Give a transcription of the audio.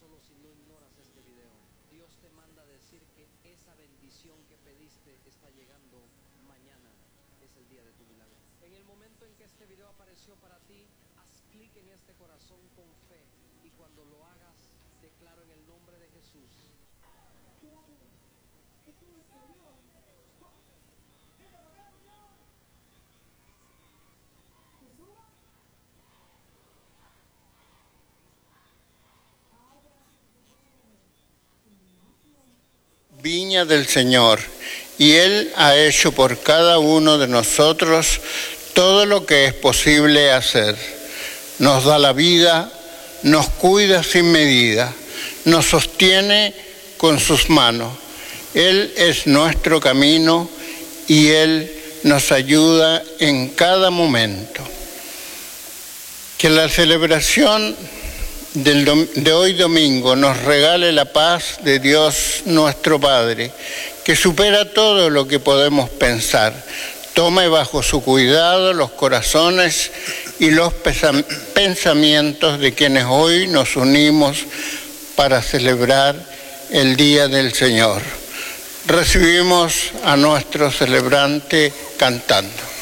solo si no ignoras este video. Dios te manda a decir que esa bendición que pediste está llegando mañana. Es el día de tu milagro. En el momento en que este video apareció para ti, haz clic en este corazón con fe y cuando lo hagas, declaro en el nombre de Jesús. Viña del Señor, y Él ha hecho por cada uno de nosotros todo lo que es posible hacer. Nos da la vida, nos cuida sin medida, nos sostiene con sus manos. Él es nuestro camino y Él nos ayuda en cada momento. Que la celebración de hoy domingo nos regale la paz de Dios nuestro Padre, que supera todo lo que podemos pensar. Tome bajo su cuidado los corazones y los pensamientos de quienes hoy nos unimos para celebrar el Día del Señor. Recibimos a nuestro celebrante cantando.